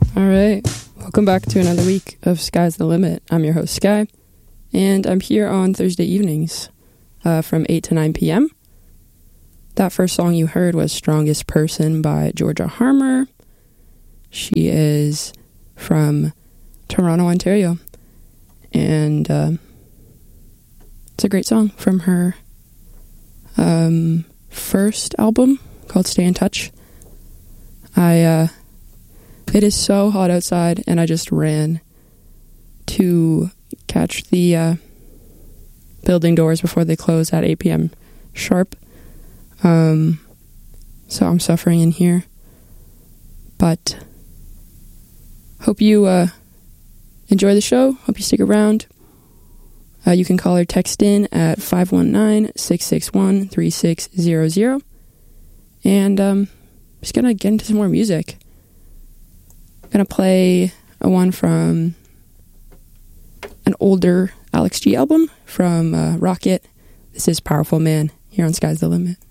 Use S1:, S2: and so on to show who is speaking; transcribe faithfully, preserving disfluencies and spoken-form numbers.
S1: All right. Welcome back to another week of Sky's the Limit. I'm your host, Sky, and I'm here on Thursday evenings uh, from eight to nine p.m. That first song you heard was Strongest Person by Georgia Harmer. She is from Toronto, Ontario, and uh, it's a great song from her um, first album called Stay in Touch. I, uh, it is so hot outside, and I just ran to catch the uh, building doors before they close at eight p.m. sharp. Um, so I'm suffering in here, but hope you uh, enjoy the show. Hope you stick around. Uh, you can call or text in at five one nine, six six one, three six zero zero. And um, just gonna get into some more music. I'm gonna play a one from an older Alex G album from uh, Rocket. This is Powerful Man here on Sky's the Limit.